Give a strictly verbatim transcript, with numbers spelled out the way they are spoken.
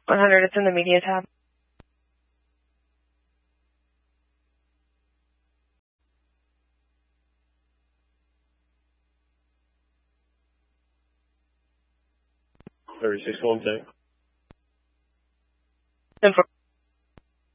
one hundred, it's in the media tab. thirty-six one, take. ten four.